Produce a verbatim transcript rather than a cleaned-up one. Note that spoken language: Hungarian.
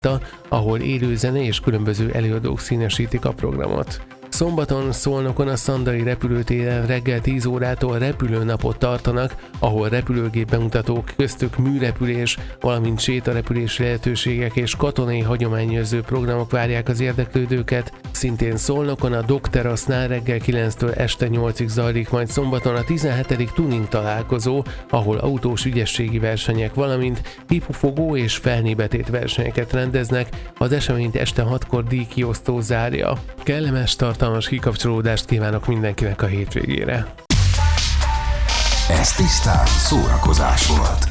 ahol élő zene és különböző előadók színesítik a programot. Szombaton Szolnokon a Szandai repülőtéren reggel tíz órától repülőnapot tartanak, ahol repülőgép bemutatók, köztük műrepülés, valamint sétarepülési lehetőségek és katonai hagyományőrző programok várják az érdeklődőket. Szintén Szolnokon a Dokterasznál reggel kilenctől este nyolcig zajlik majd szombaton a tizenhetedik tuning találkozó, ahol autós ügyességi versenyek, valamint hipufogó és felnébetét versenyeket rendeznek, az eseményt este hatkor díjkiosztó zárja. Kellemes, tartalmas kikapcsolódást kívánok mindenkinek a hétvégére. Ez tisztán szórakozás volt.